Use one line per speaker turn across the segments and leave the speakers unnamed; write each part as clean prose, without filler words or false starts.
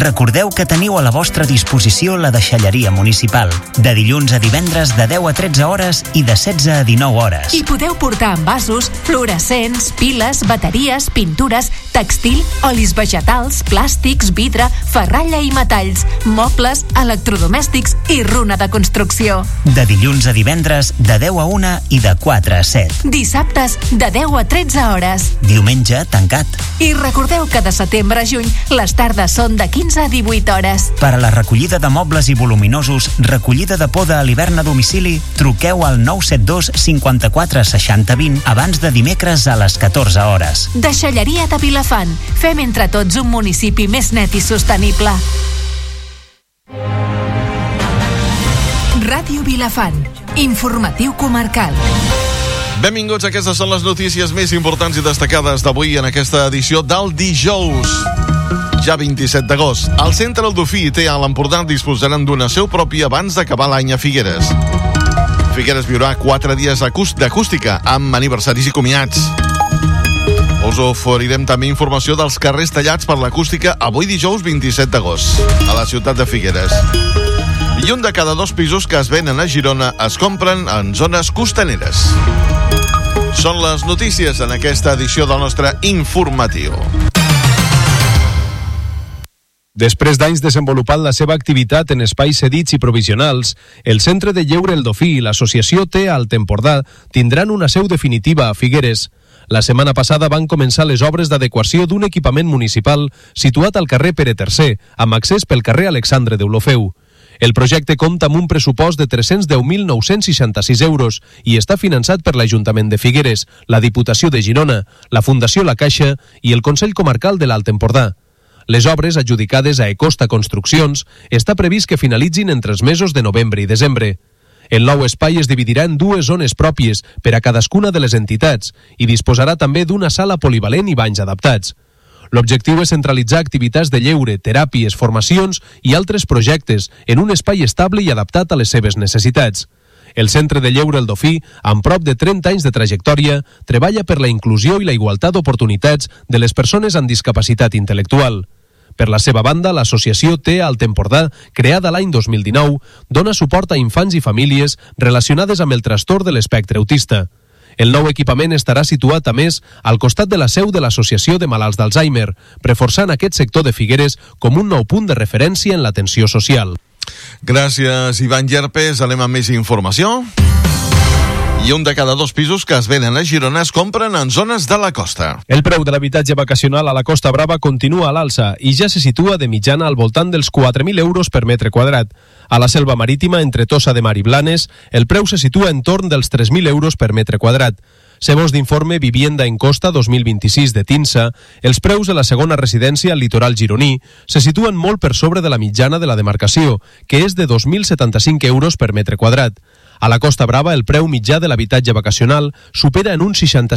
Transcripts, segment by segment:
Recordeu que teniu a la vostra disposició la deixalleria municipal, de dilluns a divendres de 10 a 13 hores i de 16 a 19 hores.
I podeu portar envasos, fluorescents, piles, bateries, pintures, textil, olis vegetals, plàstics, vidre, ferralla i metalls, mobles, electrodomèstics i runa de construcció.
De dilluns a divendres de 10 a 1 i de 4 a 7.
Dissabtes de 10 a 13 hores.
Diumenge tancat.
I recordeu que de setembre a juny les tardes són de 15 a 18 hores.
Per a la recollida de mobles i voluminosos, recollida de poda a l'hivern a domicili, truqueu al 972 54 60 20 abans de dimecres a les 14 hores.
Deixalleria de Vilafant. Fem entre tots un municipi més net i sostenible. Ràdio Vilafant. Informatiu comarcal.
Benvinguts, aquestes són les notícies més importants i destacades d'avui en aquesta edició del dijous, ja 27 d'agost. El Centre Eldofí i TEA a l'Empordà disposaran d'una seu pròpia abans d'acabar l'any a Figueres. Figueres viurà 4 dies d'acústica amb aniversaris i comiats. Us oferirem també informació dels carrers tallats per l'acústica avui dijous 27 d'agost a la ciutat de Figueres. I un de cada 2 pisos que es venen a Girona es compren en zones costaneres. Són les notícies en aquesta edició del nostre informatiu.
Després d'anys desenvolupant la seva activitat en espais cedits i provisionals, el Centre de Lleure Eldofí i l'Associació TEA al Tempordà tindran una seu definitiva a Figueres. La setmana passada van començar les obres d'adequació d'un equipament municipal situat al carrer Pere III, amb accés pel carrer Alexandre d'Olofeu. El projecte compta amb un pressupost de 310.966 euros i està finançat per l'Ajuntament de Figueres, la Diputació de Girona, la Fundació La Caixa i el Consell Comarcal de l'Alt Empordà. Les obres, adjudicades a Ecosta Construccions, està previst que finalitzin entre els mesos de novembre i desembre. El nou espai es dividirà en 2 zones pròpies per a cadascuna de les entitats i disposarà també d'una sala polivalent i banys adaptats. L'objectiu és centralitzar activitats de lleure, teràpies, formacions i altres projectes en un espai estable i adaptat a les seves necessitats. El Centre de Lleure Eldofí, amb prop de 30 anys de trajectòria, treballa per la inclusió i la igualtat d'oportunitats de les persones amb discapacitat intel·lectual. Per la seva banda, l'associació TEA al Tempordà, creada l'any 2019, dona suport a infants i famílies relacionades amb el trastorn de l'espectre autista. El nou equipament estarà situat, a més, al costat de la seu de l'Associació de Malalts d'Alzheimer, reforçant aquest sector de Figueres com un nou punt de referència en l'atenció social.
Gràcies, Ivan Llerpes. Anem amb més informació. I un de cada 2 pisos que es venen a Girona es compren en zones de la costa.
El preu de l'habitatge vacacional a la Costa Brava continua a l'alça i ja se situa de mitjana al voltant dels 4.000 euros per metre quadrat. A la Selva Marítima, entre Tossa de Mar i Blanes, el preu se situa en torn dels 3.000 euros per metre quadrat. Segons d'informe Vivienda en Costa 2026 de Tinsa, els preus de la segona residència al litoral gironí se situen molt per sobre de la mitjana de la demarcació, que és de 2.075 euros per metre quadrat. A la Costa Brava, el preu mitjà de l'habitatge vacacional supera en un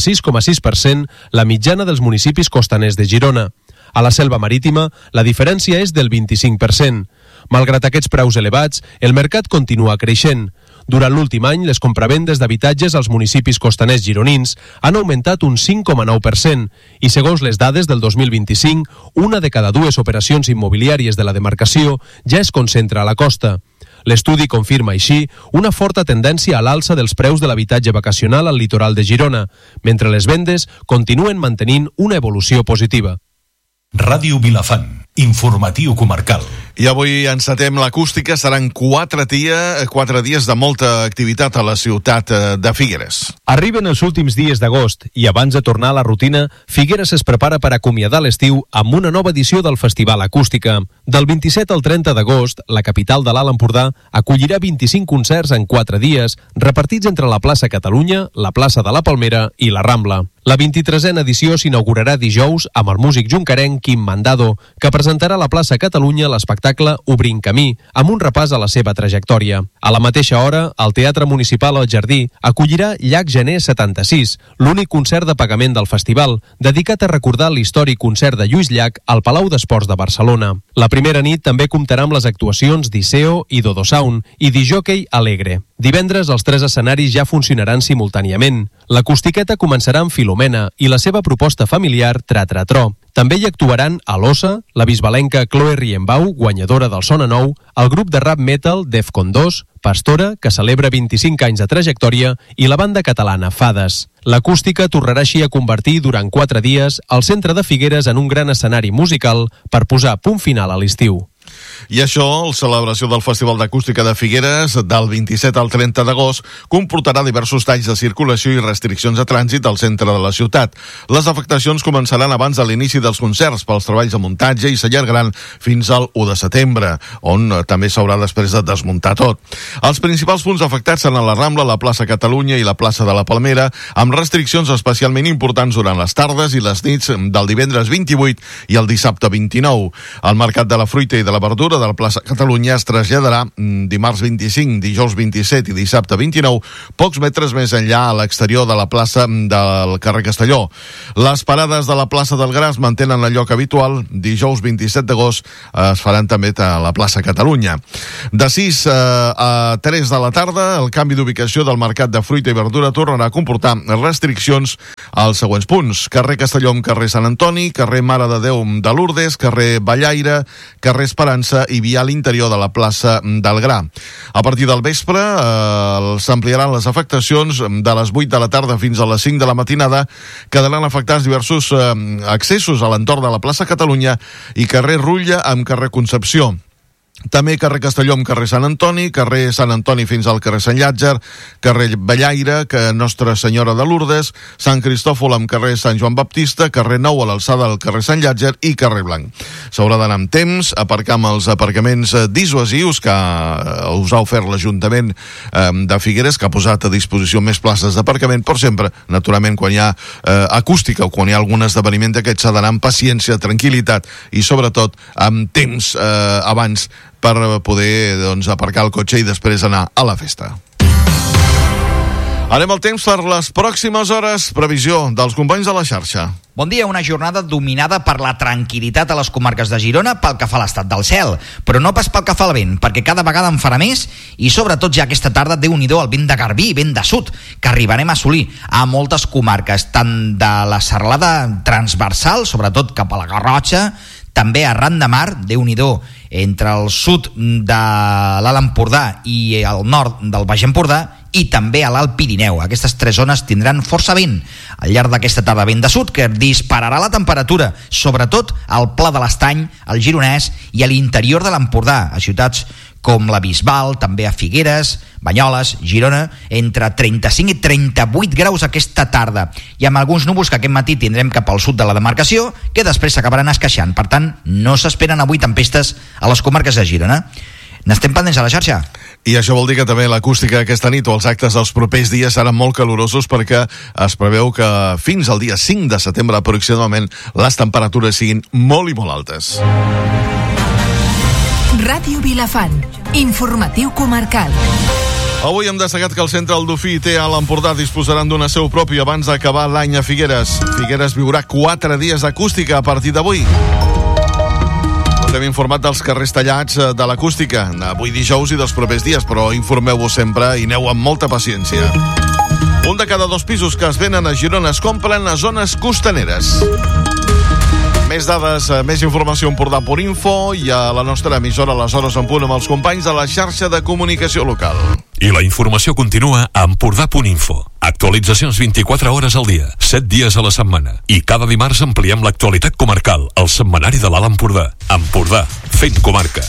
66,6% la mitjana dels municipis costaners de Girona. A la Selva Marítima, la diferència és del 25%. Malgrat aquests preus elevats, el mercat continua creixent. Durant l'últim any, les compravendes d'habitatges als municipis costaners gironins han augmentat un 5,9% i, segons les dades del 2025, una de cada 2 operacions immobiliàries de la demarcació ja es concentra a la costa. L'estudi confirma així una forta tendència a l'alça dels preus de l'habitatge vacacional al litoral de Girona, mentre les vendes continuen mantenint una evolució positiva.
Ràdio Vilafant, informatiu comarcal.
I avui encetem l'acústica, seran 4 dies de molta activitat a la ciutat de Figueres.
Arriben els últims dies d'agost i abans de tornar a la rutina, Figueres es prepara per acomiadar l'estiu amb una nova edició del Festival Acústica. Del 27 al 30 d'agost, la capital de l'Alt Empordà acollirà 25 concerts en 4 dies, repartits entre la plaça Catalunya, la plaça de la Palmera i la Rambla. La 23a edició s'inaugurarà dijous amb el músic jonquerenc Quim Mandado, que presentarà a la plaça Catalunya l'espectacle Obrint Camí, amb un repàs a la seva trajectòria. A la mateixa hora, el Teatre Municipal al Jardí acollirà Llac Gener 76, l'únic concert de pagament del festival, dedicat a recordar l'històric concert de Lluís Llach al Palau d'Esports de Barcelona. La primera nit també comptarà amb les actuacions d'Iseo i Dodo Sound i d'Jockey Alegre. Divendres, els 3 escenaris ja funcionaran simultàniament. L'acustiqueta començarà amb Filomena i la seva proposta familiar Tra-Tra-Tro, També hi actuaran Alosa, la bisbalenca Chloe Rienbau, guanyadora del Sona Nou, el grup de rap metal Defcon 2, Pastora, que celebra 25 anys de trajectòria, i la banda catalana Fades. L'acústica tornarà així a convertir durant 4 dies el centre de Figueres en un gran escenari musical per posar punt final a l'estiu.
I això, la celebració del Festival d'Acústica de Figueres del 27 al 30 d'agost comportarà diversos talls de circulació i restriccions de trànsit al centre de la ciutat. Les afectacions començaran abans de l'inici dels concerts pels treballs de muntatge i s'allargaran fins al 1 de setembre, on també s'haurà després de desmuntar tot. Els principals punts afectats seran la Rambla, la plaça Catalunya i la plaça de la Palmera, amb restriccions especialment importants durant les tardes i les nits del divendres 28 i el dissabte 29. El Mercat de la Fruita i de la Verdura de la plaça Catalunya es traslladarà dimarts 25, dijous 27 i dissabte 29, pocs metres més enllà a l'exterior de la plaça del carrer Castelló. Les parades de la plaça del Gra es mantenen al lloc habitual. Dijous 27 d'agost es faran també a la plaça Catalunya. De 6 a 3 de la tarda, el canvi d'ubicació del Mercat de Fruita i Verdura tornarà a comportar restriccions als següents punts: carrer Castelló amb carrer Sant Antoni, carrer Mare de Déu de Lourdes, carrer Ballaire, carrer Esperança i via a l'interior de la plaça del Gra. A partir del vespre s'ampliaran les afectacions de les 8 de la tarda fins a les 5 de la matinada. Quedaran afectats diversos accessos a l'entorn de la plaça Catalunya i carrer Rutlla amb carrer Concepció. També carrer Castelló amb carrer Sant Antoni, carrer Sant Antoni fins al carrer Sant Llàtzer, carrer Ballaire, Nostra Senyora de Lourdes, Sant Cristòfol amb carrer Sant Joan Baptista, carrer Nou a l'alçada del carrer Sant Llàtzer i carrer Blanc. S'haurà d'anar amb temps, aparcar amb els aparcaments dissuasius que us ha ofert l'Ajuntament de Figueres, que ha posat a disposició més places d'aparcament, però sempre, naturalment, quan hi ha acústica o quan hi ha algun esdeveniment d'aquests, s'ha d'anar amb paciència, tranquil·litat i sobretot amb temps abans per poder aparcar el cotxe i després anar a la festa. Anem al temps per les pròximes hores. Previsió dels companys de la xarxa.
Bon dia, una jornada dominada per la tranquil·litat a les comarques de Girona pel que fa a l'estat del cel, però no pas pel que fa al vent, perquè cada vegada en farà més i sobretot ja aquesta tarda, Déu-n'hi-do, el vent de Garbí, vent de sud, que arribarem a assolir a moltes comarques, tant de la serralada transversal, sobretot cap a la Garrotxa, també arran de mar, Déu-n'hi-do, entre el sud de l'Alt Empordà i el nord del Baix Empordà, i també a l'Alt Pirineu. Aquestes 3 zones tindran força vent al llarg d'aquesta tarda, vent de sud, que dispararà la temperatura, sobretot al Pla de l'Estany, al Gironès i a l'interior de l'Empordà, a ciutats com la Bisbal, també a Figueres, Banyoles, Girona, entre 35 i 38 graus aquesta tarda, i amb alguns núvols que aquest matí tindrem cap al sud de la demarcació, que després s'acabaran esqueixant. Per tant, no s'esperen avui tempestes a les comarques de Girona. N'estem pendents a la xarxa.
I això vol dir que també l'acústica aquesta nit o els actes dels propers dies seran molt calorosos, perquè es preveu que fins al dia 5 de setembre aproximadament les temperatures siguin molt i molt altes.
Ràdio Vilafant, informatiu comarcal.
Avui hem destacat que el Centre El Dofí i Té a l'Empordà disposaran d'una seu pròpia abans d'acabar l'any a Figueres. Figueres viurà 4 dies d'acústica a partir d'avui. Us hem informat dels carrers tallats de l'acústica avui dijous i dels propers dies, però informeu-vos sempre i aneu amb molta paciència. 1 de cada 2 pisos que es venen a Girona es compren a zones costaneres. Més dades, més informació a Empordà.info i a la nostra emissora a les hores en punt amb els companys de la xarxa de comunicació local.
I la informació continua a Empordà.info. Actualitzacions 24 hores al dia, 7 dies a la setmana. I cada dimarts ampliem l'actualitat comarcal al setmanari de l'Alt Empordà. Empordà, fent comarca.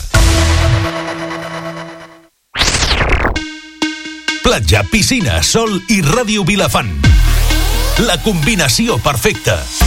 Platja, piscina, sol i Ràdio Vilafant. La combinació perfecta.